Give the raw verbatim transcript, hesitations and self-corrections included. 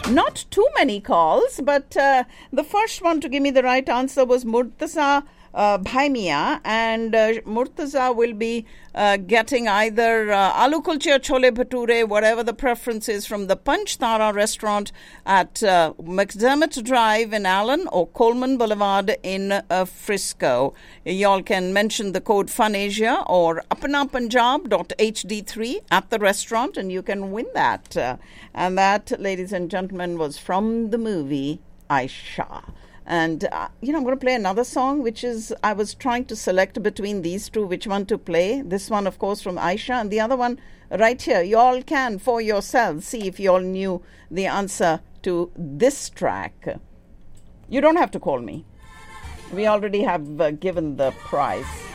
Not too many calls, but uh, the first one to give me the right answer was Murtaza uh, Bhaimia, and uh, Murtaza will be uh, getting either uh, aloo kulcha, chole bhature, whatever the preference is, from the Panch Tara restaurant at uh, McDermott Drive in Allen or Coleman Boulevard in uh, Frisco. Y'all can mention the code FUNASIA or apna punjab dot h d three at the restaurant, and you can win that. Uh, and that, ladies and gentlemen, was from the movie Aisha. And, uh, you know, I'm going to play another song, which is, I was trying to select between these two, which one to play. This one, of course, from Aisha, and the other one right here. You all can, for yourselves, see if you all knew the answer to this track. You don't have to call me. We already have uh, given the prize.